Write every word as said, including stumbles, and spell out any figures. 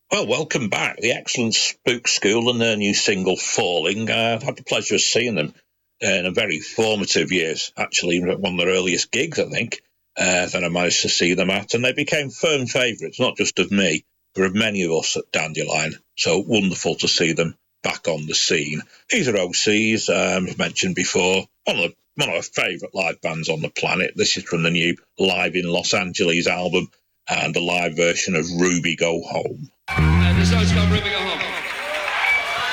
Well, welcome back. The excellent Spook School and their new single, Falling. Uh, I've had the pleasure of seeing them in a very formative years, actually, one of their earliest gigs, I think, uh, that I managed to see them at. And they became firm favourites, not just of me, but of many of us at Dandelion. So wonderful to see them back on the scene. These are O Cs, um, as mentioned before, one of, the, one of my favourite live bands on the planet. This is from the new Live in Los Angeles album and the live version of Ruby Go Home. And the song's called Ruby Go Home.